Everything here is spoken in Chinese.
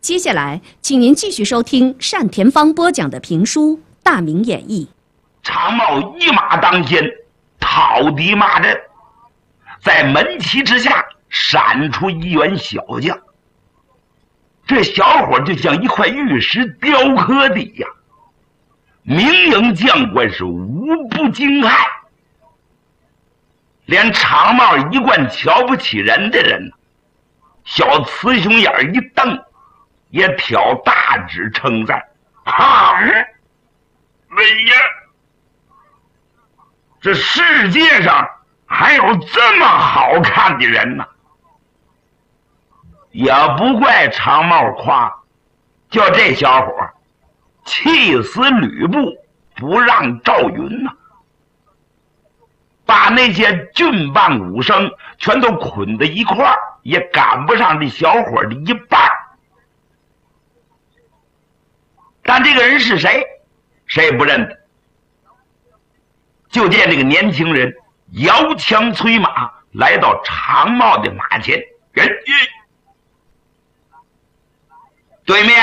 接下来，请您继续收听单田芳播讲的评书《大明演义》。 常茂一马当先，讨敌马阵，在门旗之下闪出一员小将。这小伙就像一块玉石雕刻的一样，明营将官是无不惊骇。连常茂一贯瞧不起人的人，小雌雄眼一瞪，也挑大指称赞：“好，文爷，这世界上还有这么好看的人呢！”也不怪常茂夸，就这小伙气死吕布，不让赵云呐，把那些郡办武生全都捆在一块儿，也赶不上这小伙的一半。但这个人是谁，谁也不认得。就见这个年轻人摇枪催马来到常茂的马前，对面